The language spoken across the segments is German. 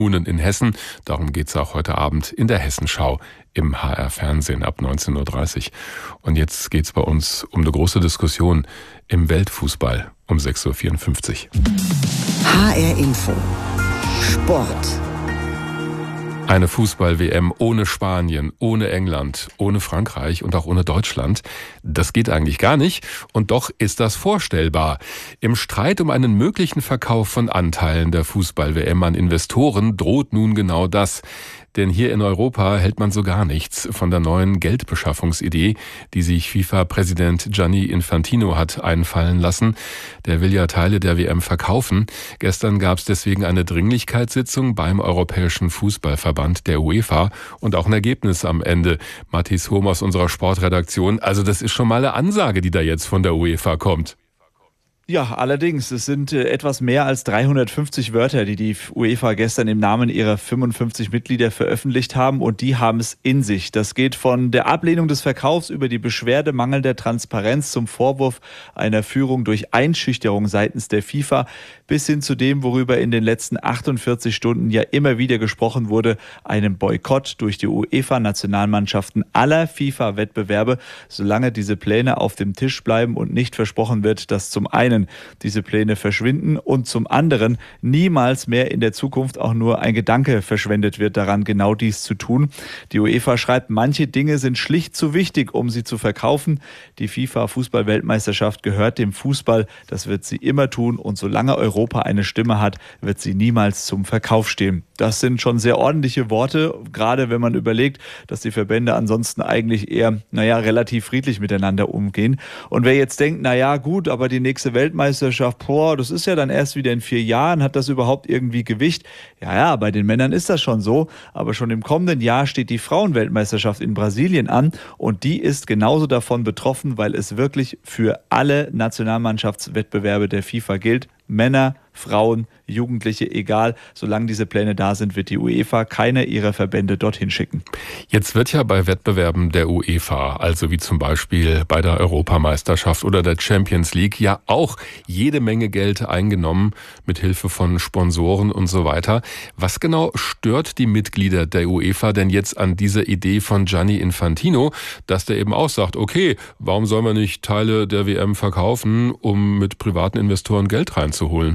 Kommunen in Hessen. Darum geht es auch heute Abend in der Hessenschau im HR-Fernsehen ab 19.30 Uhr. Und jetzt geht es bei uns um eine große Diskussion im Weltfußball um 6.54 Uhr. HR Info. Sport. Eine Fußball-WM ohne Spanien, ohne England, ohne Frankreich und auch ohne Deutschland. Das geht eigentlich gar nicht. Und doch ist das vorstellbar. Im Streit um einen möglichen Verkauf von Anteilen der Fußball-WM an Investoren droht nun genau das. Denn hier in Europa hält man so gar nichts von der neuen Geldbeschaffungsidee, die sich FIFA-Präsident Gianni Infantino hat einfallen lassen. Der will ja Teile der WM verkaufen. Gestern gab es deswegen eine Dringlichkeitssitzung beim Europäischen Fußballverband der UEFA und auch ein Ergebnis am Ende. Mathis Hohm aus unserer Sportredaktion. Also das ist schon mal eine Ansage, die da jetzt von der UEFA kommt. Ja, allerdings, es sind etwas mehr als 350 Wörter, die die UEFA gestern im Namen ihrer 55 Mitglieder veröffentlicht haben, und die haben es in sich. Das geht von der Ablehnung des Verkaufs über die Beschwerde mangelnder Transparenz zum Vorwurf einer Führung durch Einschüchterung seitens der FIFA bis hin zu dem, worüber in den letzten 48 Stunden ja immer wieder gesprochen wurde, einem Boykott durch die UEFA-Nationalmannschaften aller FIFA-Wettbewerbe, solange diese Pläne auf dem Tisch bleiben und nicht versprochen wird, dass zum einen diese Pläne verschwinden und zum anderen niemals mehr in der Zukunft auch nur ein Gedanke verschwendet wird daran, genau dies zu tun. Die UEFA schreibt, manche Dinge sind schlicht zu wichtig, um sie zu verkaufen. Die FIFA-Fußball-Weltmeisterschaft gehört dem Fußball. Das wird sie immer tun, und solange Europa eine Stimme hat, wird sie niemals zum Verkauf stehen. Das sind schon sehr ordentliche Worte, gerade wenn man überlegt, dass die Verbände ansonsten eigentlich eher, relativ friedlich miteinander umgehen. Und wer jetzt denkt, gut, aber die nächste Weltmeisterschaft, das ist ja dann erst wieder in 4 Jahren, hat das überhaupt irgendwie Gewicht? Ja, bei den Männern ist das schon so, aber schon im kommenden Jahr steht die Frauenweltmeisterschaft in Brasilien an, und die ist genauso davon betroffen, weil es wirklich für alle Nationalmannschaftswettbewerbe der FIFA gilt. Männer, Frauen, Jugendliche, egal, solange diese Pläne da sind, wird die UEFA keine ihrer Verbände dorthin schicken. Jetzt wird ja bei Wettbewerben der UEFA, also wie zum Beispiel bei der Europameisterschaft oder der Champions League, ja auch jede Menge Geld eingenommen mit Hilfe von Sponsoren und so weiter. Was genau stört die Mitglieder der UEFA denn jetzt an dieser Idee von Gianni Infantino, dass der eben auch sagt, okay, warum soll man nicht Teile der WM verkaufen, um mit privaten Investoren Geld reinzuholen?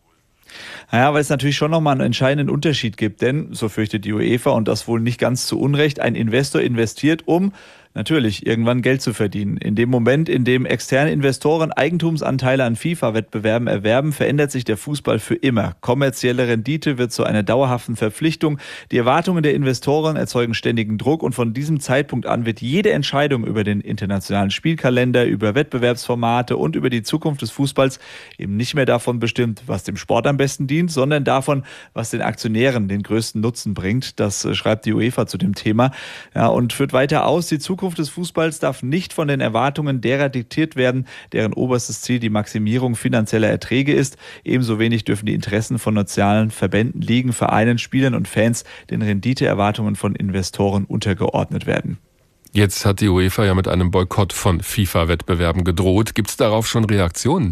Weil es natürlich schon nochmal einen entscheidenden Unterschied gibt, denn, so fürchtet die UEFA, und das wohl nicht ganz zu Unrecht, ein Investor investiert, um natürlich irgendwann Geld zu verdienen. In dem Moment, in dem externe Investoren Eigentumsanteile an FIFA-Wettbewerben erwerben, verändert sich der Fußball für immer. Kommerzielle Rendite wird zu einer dauerhaften Verpflichtung. Die Erwartungen der Investoren erzeugen ständigen Druck, und von diesem Zeitpunkt an wird jede Entscheidung über den internationalen Spielkalender, über Wettbewerbsformate und über die Zukunft des Fußballs eben nicht mehr davon bestimmt, was dem Sport am besten dient, sondern davon, was den Aktionären den größten Nutzen bringt. Das schreibt die UEFA zu dem Thema. Und führt weiter aus, die Zukunft des Fußballs darf nicht von den Erwartungen derer diktiert werden, deren oberstes Ziel die Maximierung finanzieller Erträge ist. Ebenso wenig dürfen die Interessen von nationalen Verbänden, Ligen, Vereinen, Spielern und Fans den Renditeerwartungen von Investoren untergeordnet werden. Jetzt hat die UEFA ja mit einem Boykott von FIFA-Wettbewerben gedroht. Gibt es darauf schon Reaktionen?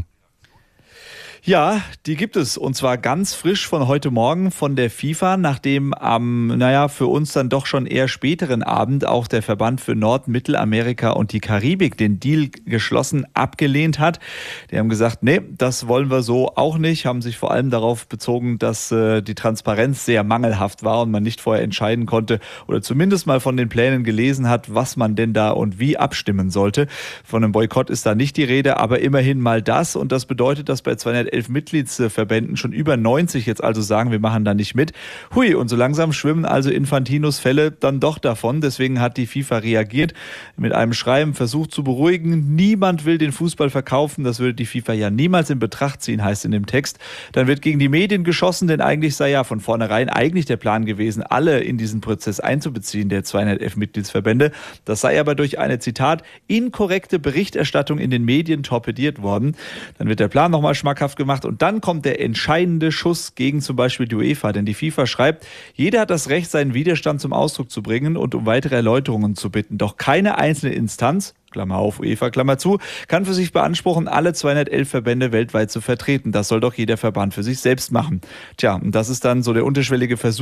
Ja, die gibt es, und zwar ganz frisch von heute Morgen von der FIFA, nachdem am, für uns dann doch schon eher späteren Abend auch der Verband für Nord-, Mittelamerika und die Karibik den Deal geschlossen abgelehnt hat. Die haben gesagt, nee, das wollen wir so auch nicht, haben sich vor allem darauf bezogen, dass die Transparenz sehr mangelhaft war und man nicht vorher entscheiden konnte oder zumindest mal von den Plänen gelesen hat, was man denn da und wie abstimmen sollte. Von einem Boykott ist da nicht die Rede, aber immerhin mal das, und das bedeutet, dass bei 211 Mitgliedsverbänden schon über 90 jetzt also sagen, wir machen da nicht mit. Hui, und so langsam schwimmen also Infantinos Fälle dann doch davon. Deswegen hat die FIFA reagiert mit einem Schreiben, versucht zu beruhigen. Niemand will den Fußball verkaufen. Das würde die FIFA ja niemals in Betracht ziehen, heißt in dem Text. Dann wird gegen die Medien geschossen, denn eigentlich sei ja von vornherein eigentlich der Plan gewesen, alle in diesen Prozess einzubeziehen, der 211 Mitgliedsverbände. Das sei aber durch eine, Zitat, inkorrekte Berichterstattung in den Medien torpediert worden. Dann wird der Plan nochmal schmackhaft gemacht, und dann kommt der entscheidende Schuss gegen zum Beispiel die UEFA, denn die FIFA schreibt, jeder hat das Recht, seinen Widerstand zum Ausdruck zu bringen und um weitere Erläuterungen zu bitten. Doch keine einzelne Instanz, Klammer auf, UEFA, Klammer zu, kann für sich beanspruchen, alle 211 Verbände weltweit zu vertreten. Das soll doch jeder Verband für sich selbst machen. Tja, und das ist dann so der unterschwellige Versuch,